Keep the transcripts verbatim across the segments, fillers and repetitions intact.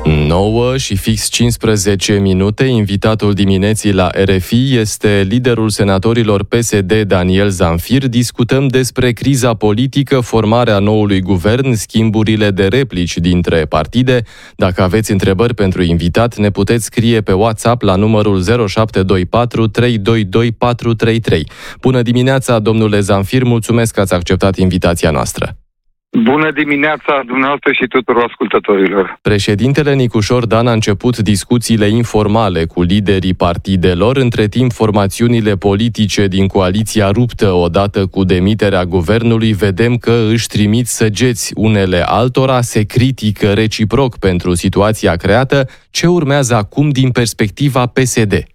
nouă și fix cincisprezece minute, invitatul dimineții la R F I este liderul senatorilor P S D, Daniel Zamfir. Discutăm despre criza politică, formarea noului guvern, schimburile de replici dintre partide. Dacă aveți întrebări pentru invitat, ne puteți scrie pe WhatsApp la numărul zero șapte doi patru trei doi doi patru trei trei. Bună dimineața, domnule Zamfir, mulțumesc că ați acceptat invitația noastră. Bună dimineața dumneavoastră și tuturor ascultătorilor. Președintele Nicușor Dan a început discuțiile informale cu liderii partidelor. Între timp, formațiunile politice din coaliția ruptă odată cu demiterea guvernului vedem că își trimit săgeți unele altora, se critică reciproc pentru situația creată. Ce urmează acum din perspectiva P S D?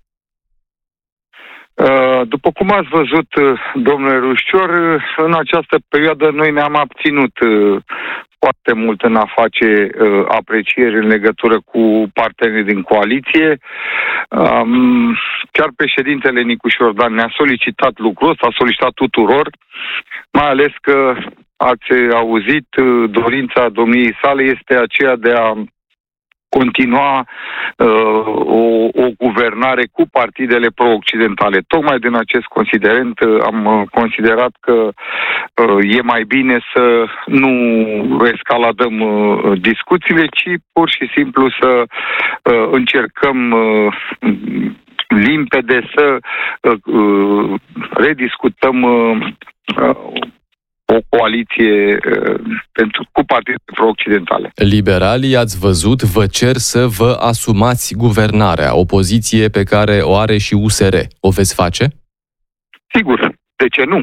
După cum ați văzut, domnule Rușcior, în această perioadă noi ne-am abținut foarte mult în a face aprecieri în legătură cu partenerii din coaliție. Chiar președintele Nicușor Dan ne-a solicitat lucrul ăsta, a solicitat tuturor, mai ales că ați auzit, dorința domniei sale este aceea de a continua uh, o, o guvernare cu partidele pro-occidentale. Tocmai din acest considerent uh, am considerat că uh, e mai bine să nu escaladăm uh, discuțiile, ci pur și simplu să uh, încercăm uh, limpede să uh, rediscutăm uh, uh, o coaliție uh, pentru, cu partide pro-occidentale. Liberalii, ați văzut, vă cer să vă asumați guvernarea, o poziție pe care o are și U S R. O veți face? Sigur, de ce nu?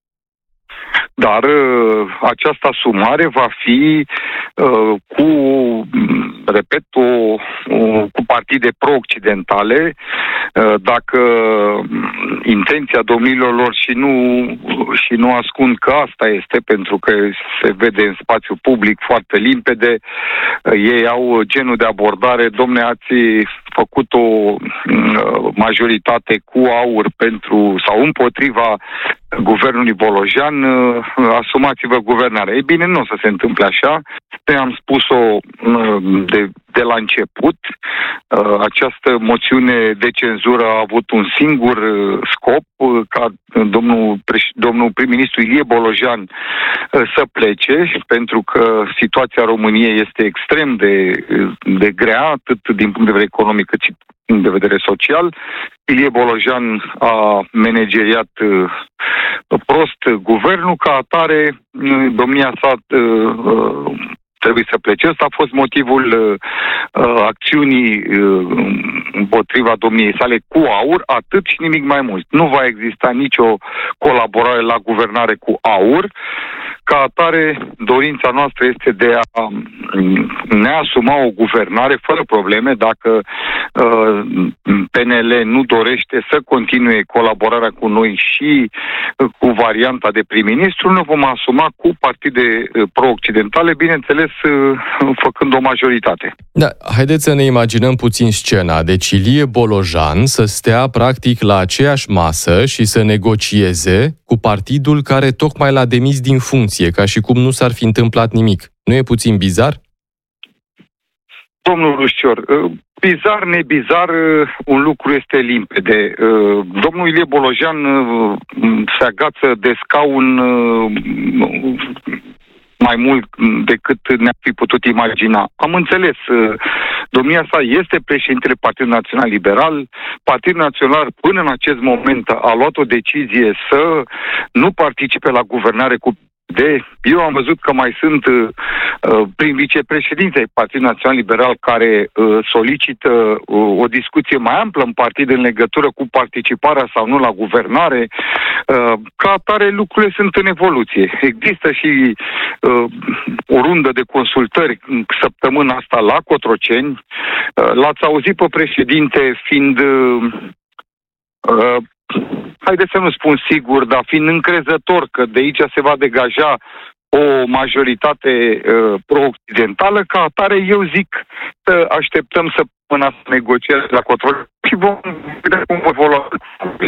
Dar uh, această asumare va fi uh, cu, repet, o, o, cu partide pro-occidentale. Uh, dacă intenția domnilor lor și nu, și nu ascund că asta este, pentru că se vede în spațiu public foarte limpede, uh, ei au genul de abordare, domne, ați făcut o uh, majoritate cu aur pentru sau împotriva guvernului Bolojan, uh, asumați-vă guvernarea. Ei bine, nu o să se întâmple așa. Noi am spus-o uh, de, de la început. Uh, această moțiune de cenzură a avut un singur uh, scop, uh, ca domnul, domnul prim-ministru Ilie Bolojan uh, să plece, pentru că situația României este extrem de, de grea, atât din punct de vedere economic cât și din punct de vedere social. Ilie Bolojan a manageriat uh, prost guvernul, ca atare domnia sa uh, trebuie să plece. Ăsta a fost motivul uh, acțiunii uh, împotriva domniei sale cu aur, atât și nimic mai mult. Nu va exista nicio colaborare la guvernare cu aur. Ca atare, dorința noastră este de a ne asuma o guvernare fără probleme. Dacă uh, P N L nu dorește să continue colaborarea cu noi și uh, cu varianta de prim-ministru, ne vom asuma cu partide uh, pro-occidentale, bineînțeles, uh, făcând o majoritate. Da, haideți să ne imaginăm puțin scena. Deci Ilie Bolojan să stea practic la aceeași masă și să negocieze cu partidul care tocmai l-a demis din funcție, ca și cum nu s-ar fi întâmplat nimic. Nu e puțin bizar? Domnul Rușcior, bizar, nebizar, un lucru este limpede. Domnul Ilie Bolojan se agață de scaun mai mult decât ne-am fi putut imagina. Am înțeles, domnia sa este președintele Partidului Național Liberal. Partidul Național până în acest moment a luat o decizie să nu participe la guvernare cu de. Eu am văzut că mai sunt uh, prin vicepreședinte ai Partidului Național Liberal care uh, solicită uh, o discuție mai amplă în partid în legătură cu participarea sau nu la guvernare. Uh, ca atare, lucrurile sunt în evoluție. Există și uh, o rundă de consultări săptămâna asta la Cotroceni. Uh, l-ați auzit pe președinte fiind uh, uh, haideți să nu spun sigur, dar fiind încrezător că de aici se va degaja o majoritate uh, pro-occidentală, ca atare eu zic să așteptăm să până să negocieze la control și vom vedea cum vor evolua.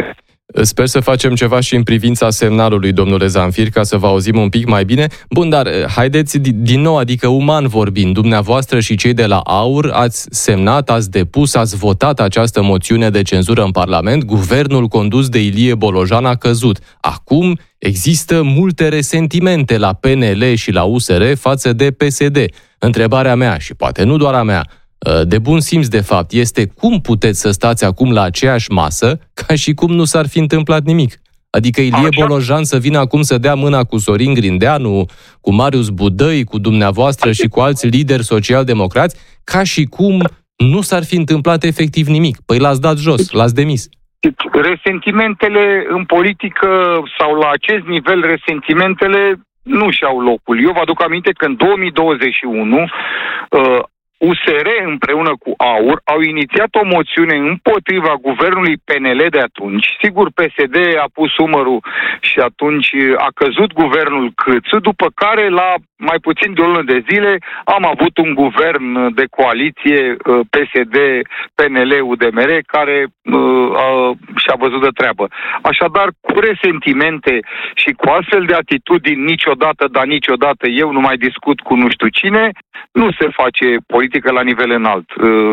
Sper să facem ceva și în privința semnalului, domnule Zamfir, ca să vă auzim un pic mai bine. Bun, dar haideți din nou, adică uman vorbind, dumneavoastră și cei de la AUR ați semnat, ați depus, ați votat această moțiune de cenzură în Parlament, guvernul condus de Ilie Bolojan a căzut. Acum există multe resentimente la P N L și la U S R față de P S D. Întrebarea mea, și poate nu doar a mea, de bun simț, de fapt, este cum puteți să stați acum la aceeași masă ca și cum nu s-ar fi întâmplat nimic? Adică Ilie Așa. Bolojan să vină acum să dea mâna cu Sorin Grindeanu, cu Marius Budăi, cu dumneavoastră și cu alți lideri social-democrați, ca și cum nu s-ar fi întâmplat efectiv nimic. Păi l-ați dat jos, l-ați demis. Resentimentele în politică sau la acest nivel, resentimentele nu și-au locul. Eu vă aduc aminte că în două mii douăzeci și unu uh, U S R împreună cu AUR au inițiat o moțiune împotriva guvernului P N L de atunci. Sigur, P S D a pus umărul și atunci a căzut guvernul Câțu, după care la mai puțin de o lună de zile am avut un guvern de coaliție P S D, P N L, U D M R, care uh, și-a văzut de treabă. Așadar, cu resentimente și cu astfel de atitudini, niciodată, dar niciodată eu nu mai discut cu nu știu cine, nu se face politică la nivel înalt.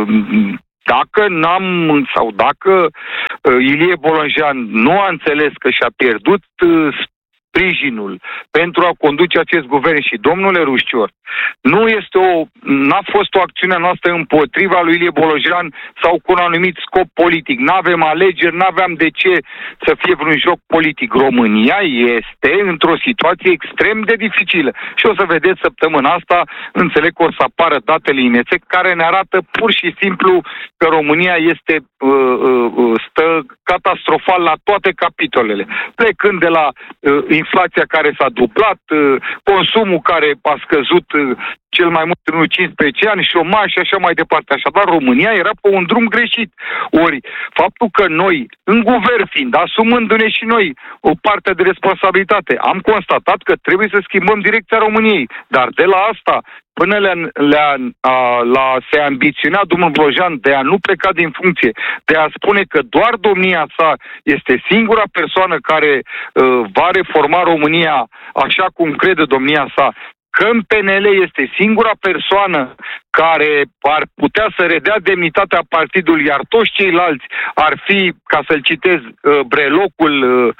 Dacă n-am, sau dacă Ilie Bolojan nu a înțeles că și-a pierdut sprijinul pentru a conduce acest guvern și domnule Rușcior, nu este o, n-a fost o acțiune noastră împotriva lui Ilie Bolojan sau cu un anumit scop politic. N-avem alegeri, n-aveam de ce să fie vreun joc politic. România este într-o situație extrem de dificilă. Și o să vedeți săptămâna asta, înțeleg că o să apară datele I N S E care ne arată pur și simplu că România este uh, uh, stă catastrofal la toate capitolele. Plecând de la uh, inflația care s-a dublat, uh, consumul care a scăzut cel mai mult în cincisprezece ani, șomaj și așa mai departe. Așadar, România era pe un drum greșit. Ori, faptul că noi, în guvern fiind, asumându-ne și noi o parte de responsabilitate, am constatat că trebuie să schimbăm direcția României. Dar de la asta, până la, la, la se ambiționa domnul Bolojan de a nu pleca din funcție, de a spune că doar domnia sa este singura persoană care uh, va reforma România așa cum crede domnia sa, că în P N L este singura persoană care ar putea să redea demnitatea partidului, iar toți ceilalți ar fi, ca să-l citez, brelocul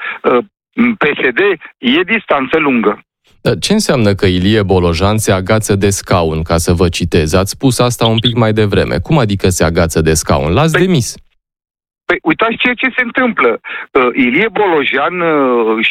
P S D, e distanță lungă. Dar ce înseamnă că Ilie Bolojan se agață de scaun, ca să vă citez? Ați spus asta un pic mai devreme. Cum adică se agață de scaun? L-ați păi, demis. Păi uitați ceea ce se întâmplă. Uh, Ilie Bolojan uh,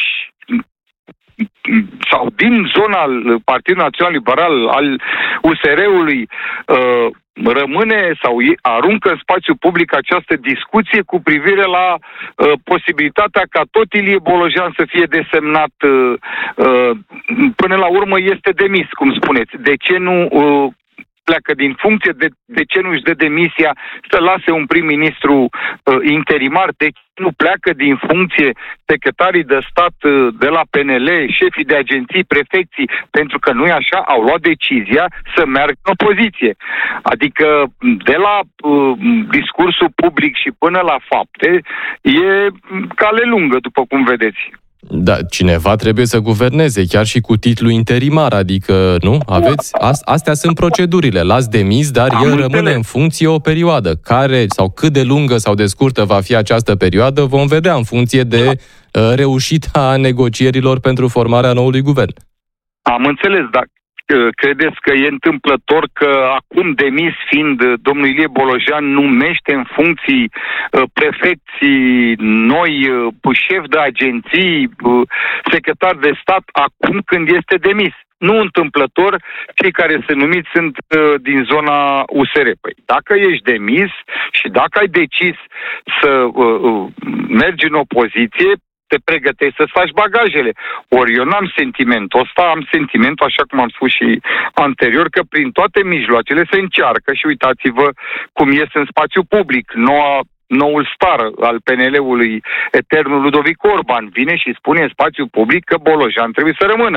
sau din zona Partidului Național Liberal al U S R-ului uh, rămâne sau aruncă în spațiu public această discuție cu privire la uh, posibilitatea ca tot Ilie Bolojan să fie desemnat uh, uh, până la urmă este demis, cum spuneți. De ce nu uh, pleacă din funcție, de, de ce nu își dă demisia să lase un prim-ministru uh, interimar, de ce nu pleacă din funcție secretarii de stat uh, de la P N L, șefii de agenții, prefecții, pentru că nu e așa, au luat decizia să meargă în opoziție. Adică de la uh, discursul public și până la fapte e cale lungă, după cum vedeți. Da, cineva trebuie să guverneze, chiar și cu titlu interimar, adică, nu? Aveți? Astea sunt procedurile. L-ați demis, dar Am el rămâne înțeles. în funcție o perioadă. Care sau cât de lungă sau de scurtă va fi această perioadă, vom vedea în funcție de uh, reușita negocierilor pentru formarea noului guvern. Am înțeles, dar credeți că e întâmplător că acum demis fiind domnul Ilie Bolojan numește în funcții prefecții noi, șef de agenții, secretar de stat acum când este demis? Nu întâmplător, cei care se numiți sunt uh, din zona U S R. Păi, dacă ești demis și dacă ai decis să uh, uh, mergi în opoziție, te pregătești să-ți faci bagajele. Ori eu n-am sentimentul ăsta, am sentimentul, așa cum am spus și anterior, că prin toate mijloacele se încearcă și uitați-vă cum ies în spațiu public. Noua noul star al P N L-ului, eternul Ludovic Orban, vine și spune în spațiu public că Bolojan trebuie să rămână.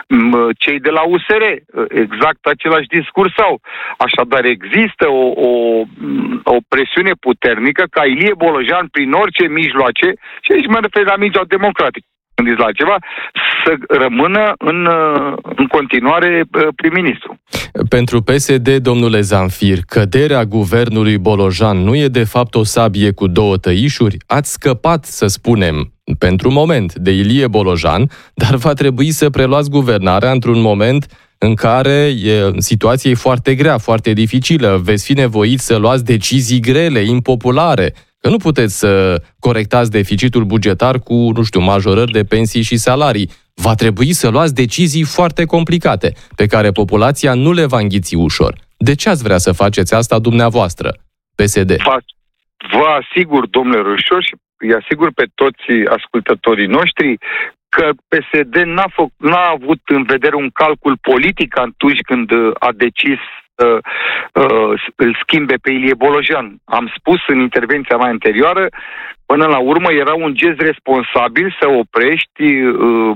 Cei de la U S R, exact același discurs au. Așadar, există o, o, o presiune puternică ca Ilie Bolojan, prin orice mijloace, și aici mă refer la mijloace democratic, gândiți la ceva, să rămână în, în continuare prim-ministru. Pentru P S D, domnule Zamfir, căderea guvernului Bolojan nu e de fapt o sabie cu două tăișuri? Ați scăpat, să spunem, pentru moment, de Ilie Bolojan, dar va trebui să preluați guvernarea într-un moment în care e, situația e foarte grea, foarte dificilă. Veți fi nevoiți să luați decizii grele, impopulare. Că nu puteți să corectați deficitul bugetar cu, nu știu, majorări de pensii și salarii. Va trebui să luați decizii foarte complicate, pe care populația nu le va înghiți ușor. De ce ați vrea să faceți asta dumneavoastră, P S D? Vă asigur, domnule Rușor, și îi asigur pe toți ascultătorii noștri, că P S D n-a, fă, n-a avut în vedere un calcul politic atunci când a decis Uh, uh, îl schimbe pe Ilie Bolojan. Am spus în intervenția mea anterioară, până la urmă era un gest responsabil să oprești uh,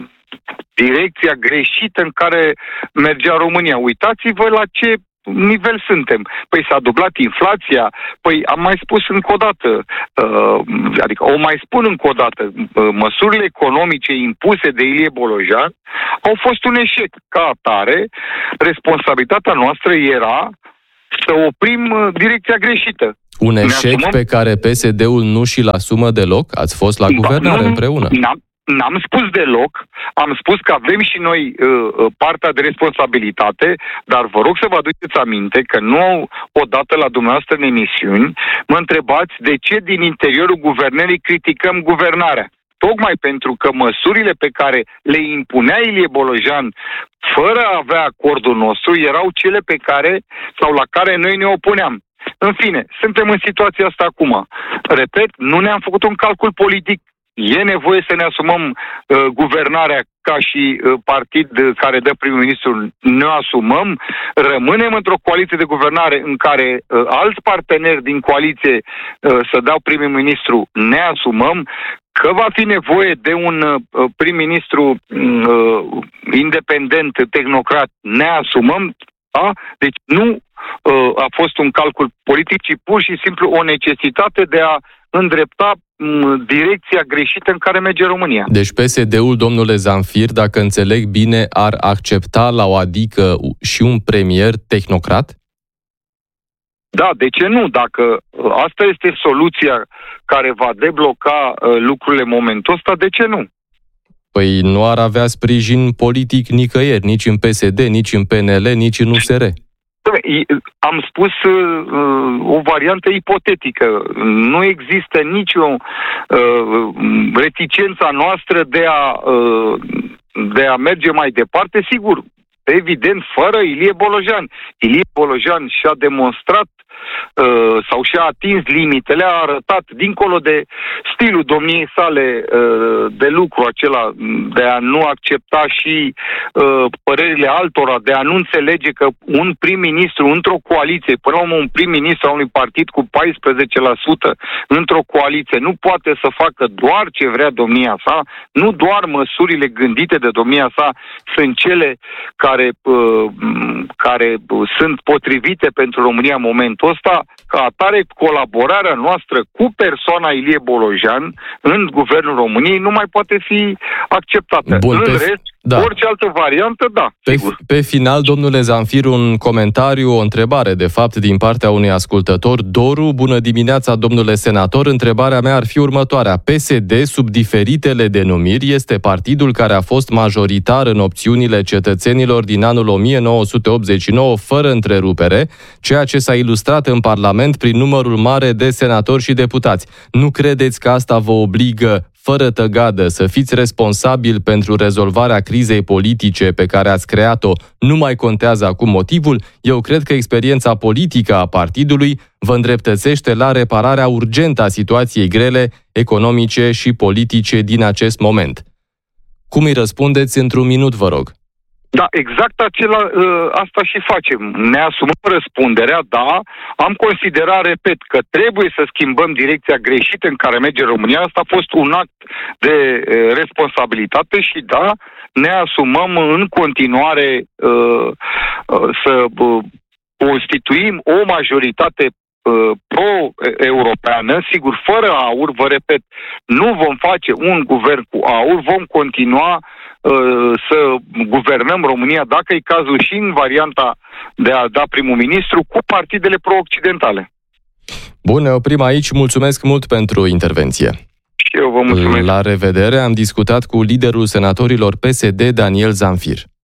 direcția greșită în care mergea România. Uitați-vă la ce nivel suntem. Păi s-a dublat inflația, păi am mai spus încă o dată, uh, adică o mai spun încă o dată, uh, măsurile economice impuse de Ilie Bolojan au fost un eșec. Ca atare, responsabilitatea noastră era să oprim uh, direcția greșită. Un eșec pe care P S D-ul nu și-l asumă deloc? Ați fost la guvernare nu, împreună. N-am, N-am spus deloc, am spus că avem și noi uh, partea de responsabilitate, dar vă rog să vă aduceți aminte că nu odată la dumneavoastră în emisiuni mă întrebați de ce din interiorul guvernării criticăm guvernarea. Tocmai pentru că măsurile pe care le impunea Ilie Bolojan fără a avea acordul nostru erau cele pe care sau la care noi ne opuneam. În fine, suntem în situația asta acum. Repet, nu ne-am făcut un calcul politic. E nevoie să ne asumăm uh, guvernarea ca și uh, partid care dă prim-ministru, ne asumăm, rămânem într-o coaliție de guvernare în care uh, alți parteneri din coaliție uh, să dau prim-ministru, ne asumăm, că va fi nevoie de un uh, prim-ministru uh, independent, tehnocrat, ne asumăm, da? Deci nu uh, a fost un calcul politic, ci pur și simplu o necesitate de a îndrepta direcția greșită în care merge România. Deci P S D-ul, domnule Zamfir, dacă înțeleg bine, ar accepta la o adică și un premier tehnocrat? Da, de ce nu? Dacă asta este soluția care va debloca lucrurile în momentul ăsta, de ce nu? Păi nu ar avea sprijin politic nicăieri, nici în P S D, nici în P N L, nici în U S R. Am spus uh, o variantă ipotetică. Nu există nicio uh, reticența noastră de a, uh, de a merge mai departe, sigur, evident, fără Ilie Bolojan. Ilie Bolojan și-a demonstrat uh, sau și-a atins limitele, a arătat, dincolo de stilul domniei sale uh, de lucru acela, de a nu accepta și uh, părerile altora, de a nu înțelege că un prim-ministru într-o coaliție, până la urmă un prim-ministru a unui partid cu paisprezece la sută într-o coaliție, nu poate să facă doar ce vrea domnia sa, nu doar măsurile gândite de domnia sa sunt cele care, uh, care sunt potrivite pentru România în momentul ăsta. Ca atare, colaborarea noastră cu persoana Ilie Bolojan în Guvernul României nu mai poate fi acceptată. Bun, în pe rest, da. Orice altă variantă, da, pe, sigur. Pe final, domnule Zamfir, un comentariu, o întrebare, de fapt, din partea unui ascultător. Doru, bună dimineața, domnule senator. Întrebarea mea ar fi următoarea. P S D, sub diferitele denumiri, este partidul care a fost majoritar în opțiunile cetățenilor din anul o mie nouă sute optzeci și nouă, fără întrerupere, ceea ce s-a ilustrat în Parlament prin numărul mare de senatori și deputați. Nu credeți că asta vă obligă fără tăgadă să fiți responsabil pentru rezolvarea crizei politice pe care ați creat-o? Nu mai contează acum motivul. Eu cred că experiența politică a partidului vă îndreptățește la repararea urgentă a situației grele, economice și politice din acest moment. Cum îi răspundeți într-un minut, vă rog? Da, exact acela, asta și facem. Ne asumăm răspunderea, da, am considerat, repet, că trebuie să schimbăm direcția greșită în care merge România. Asta a fost un act de responsabilitate și da, ne asumăm în continuare uh, uh, să uh, constituim o majoritate uh, pro-europeană. Sigur, fără aur, vă repet, nu vom face un guvern cu aur, vom continua să guvernăm România, dacă e cazul, și în varianta de a da primul ministru, cu partidele pro-occidentale. Bun, ne oprim aici. Mulțumesc mult pentru intervenție. Și eu vă mulțumesc. La revedere. Am discutat cu liderul senatorilor P S D, Daniel Zamfir.